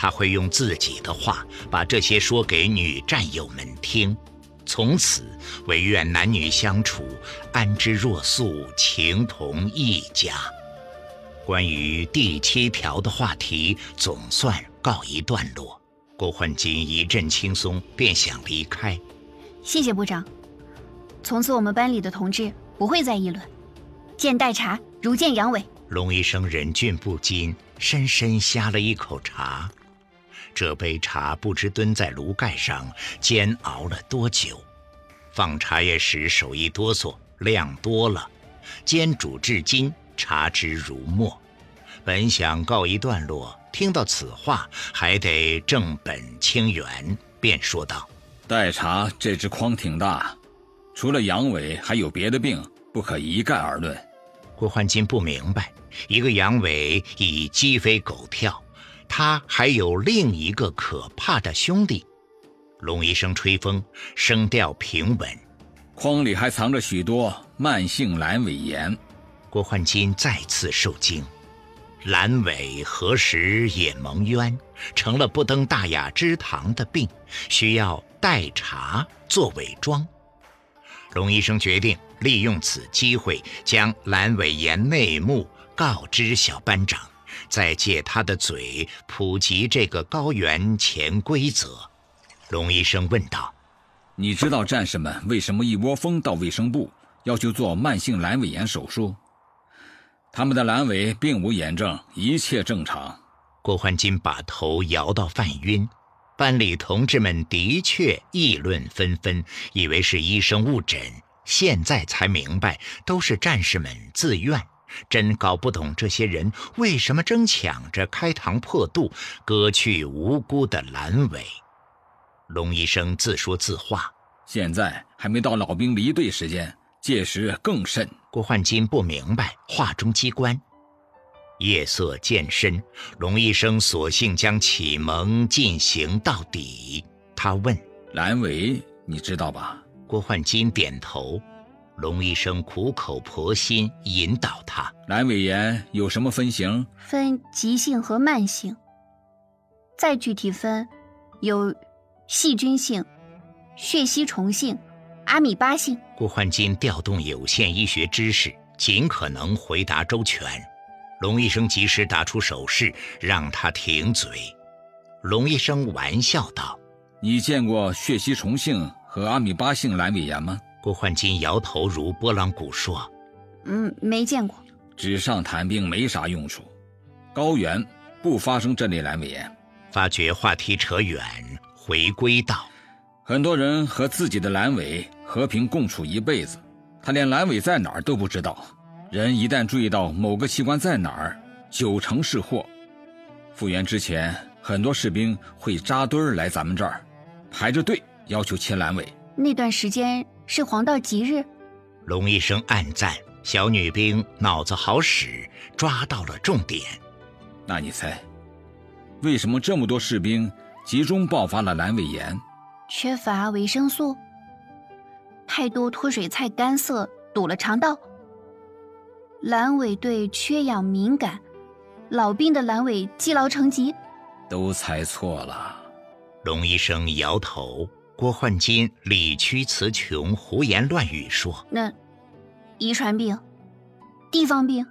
他会用自己的话把这些说给女战友们听，从此唯愿男女相处，安之若素，情同一家。关于第7条的话题总算告一段落，郭焕金一阵轻松，便想离开。 谢谢部长，从此我们班里的同志不会再议论，见代茶如见阳痿。 龙医生忍俊不禁，深深呷了一口茶。这杯茶不知蹲在炉盖上煎熬了多久，放茶叶时手一哆嗦，量多了，煎煮至今，茶汁如墨。本想告一段落，听到此话，还得正本清源，便说道： 代茶这只筐挺大，除了阳痿还有别的病，不可一概而论。 郭焕金不明白，一个阳痿已鸡飞狗跳，他还有另一个可怕的兄弟。龙医生吹风，声调平稳： 筐里还藏着许多慢性阑尾炎。 郭焕金再次受惊，阑尾何时也蒙冤，成了不登大雅之堂的病，需要代茶做伪装。龙医生决定利用此机会将阑尾炎内幕告知小班长，再借他的嘴普及这个高原潜规则。龙医生问道： 你知道战士们为什么一窝蜂到卫生部要求做慢性阑尾炎手术？他们的阑尾并无炎症，一切正常。 郭焕金把头摇到犯晕。班里同志们的确议论纷纷，以为是医生误诊，现在才明白都是战士们自愿。真搞不懂这些人为什么争抢着开膛破肚，割去无辜的阑尾。龙医生自说自话： 现在还没到老兵离队时间，届时更甚。 郭焕金不明白话中机关。夜色渐深，龙医生索性将启蒙进行到底。他问： 阑尾你知道吧？ 郭焕金点头。龙医生苦口婆心引导他： 阑尾炎有什么分型？ 分急性和慢性，再具体分有细菌性、血吸虫性、阿米巴性。 郭焕金调动有限医学知识，尽可能回答周全。龙医生及时打出手势，让他停嘴。龙医生玩笑道： 你见过血吸虫性和阿米巴性阑尾炎吗？ 郭焕金摇头如拨浪鼓说： 没见过。 纸上谈兵没啥用处，高原不发生这类阑尾炎。 发觉话题扯远，回归道： 很多人和自己的阑尾和平共处一辈子，他连阑尾在哪儿都不知道。人一旦注意到某个器官在哪儿，9成是祸。复员之前，很多士兵会扎堆儿来咱们这儿，排着队要求切阑尾。 那段时间是黄道吉日。 龙医生暗赞小女兵脑子好使，抓到了重点。 那你猜，为什么这么多士兵集中爆发了阑尾炎？ 缺乏维生素，太多脱水菜干涩堵了肠道。阑尾对缺氧敏感，老兵的阑尾积劳成疾。 都猜错了。 龙医生摇头。郭焕金理屈词穷，胡言乱语说： 那遗传病、地方病，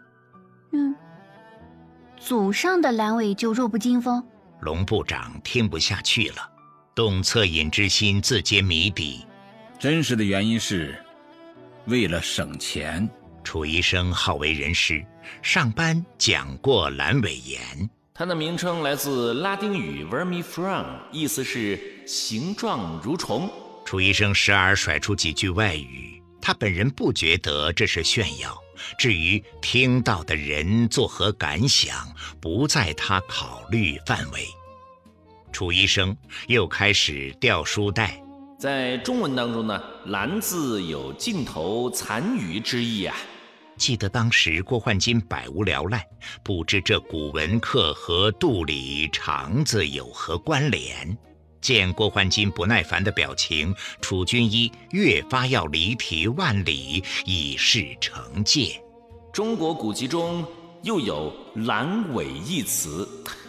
祖上的阑尾就弱不禁风。 龙部长听不下去了，动恻隐之心自揭谜底。 真实的原因是为了省钱。 楚医生好为人师，上班讲过阑尾炎。 它的名称来自拉丁语 vermifron， 意思是形状如虫。 楚医生时而甩出几句外语，他本人不觉得这是炫耀，至于听到的人作何感想，不在他考虑范围。楚医生又开始调书袋。 在中文当中呢，蓝字有尽头残余之意啊。 记得当时郭焕金百无聊赖，不知这古文课和肚里肠子有何关联。见郭焕金不耐烦的表情，楚军医越发要离题万里，以示惩戒。 中国古籍中又有阑尾一词，